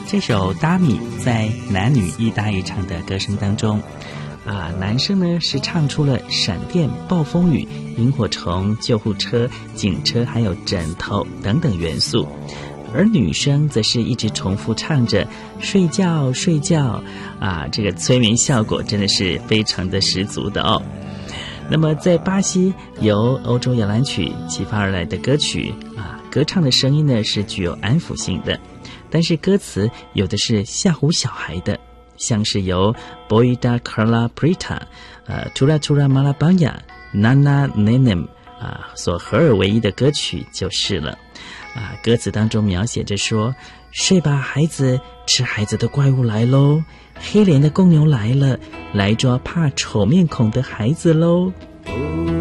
这首《达米》在男女一搭一唱的歌声当中，男生呢是唱出了闪电、暴风雨、萤火虫、救护车、警车还有枕头等等元素，而女生则是一直重复唱着睡觉睡觉这个催眠效果真的是非常的十足的哦。那么在巴西由欧洲摇篮曲启发而来的歌曲歌唱的声音呢是具有安抚性的，但是歌词有的是吓唬小孩的，像是由 Boida Carla Preta、Tura Tura Malabanya、Nana Nenem 所合而为一的歌曲就是了。歌词当中描写着说：睡吧孩子，吃孩子的怪物来喽，黑脸的公牛来了，来抓怕丑面孔的孩子喽。